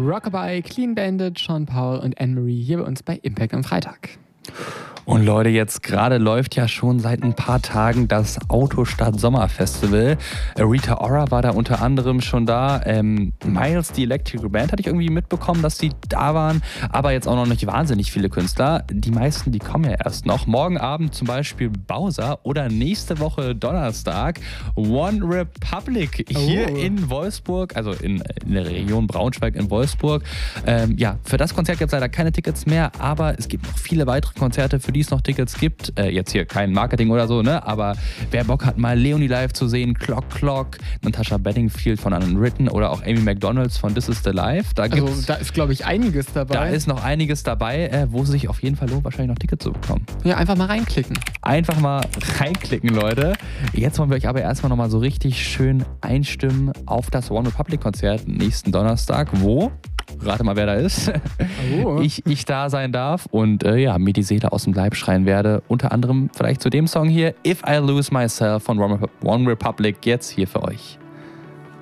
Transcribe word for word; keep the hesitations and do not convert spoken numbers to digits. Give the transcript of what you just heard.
Rockabye, Clean Bandit, Sean Paul und Anne-Marie hier bei uns bei Impact am Freitag. Und Leute, jetzt gerade läuft ja schon seit ein paar Tagen das Autostadt Sommerfestival. Rita Ora war da unter anderem schon da. Ähm, Miles, die Electrical Band, hatte ich irgendwie mitbekommen, dass die da waren. Aber jetzt auch noch nicht wahnsinnig viele Künstler. Die meisten, die kommen ja erst noch. Morgen Abend zum Beispiel Bowser oder nächste Woche Donnerstag One Republic hier Oh. in Wolfsburg, also in, in der Region Braunschweig in Wolfsburg. Ähm, ja, für das Konzert gibt es leider keine Tickets mehr, aber es gibt noch viele weitere Konzerte, für die es noch Tickets gibt. Äh, jetzt hier kein Marketing oder so, ne? Aber wer Bock hat, mal Leonie live zu sehen, Clock Clock, Natasha Bedingfield von Unwritten oder auch Amy McDonalds von This Is the Life. Da, Also gibt's, da ist, glaube ich, einiges dabei. da ist noch einiges dabei, äh, wo es sich auf jeden Fall lohnt, wahrscheinlich noch Tickets zu bekommen. Ja, einfach mal reinklicken. Einfach mal reinklicken, Leute. Jetzt wollen wir euch aber erstmal nochmal so richtig schön einstimmen auf das One Republic Konzert nächsten Donnerstag, wo, rate mal, wer da ist, Oh. ich, ich da sein darf und äh, ja, mir die Seele aus dem Leib schreien werde. Unter anderem vielleicht zu dem Song hier, If I Lose Myself von One Republic, jetzt hier für euch.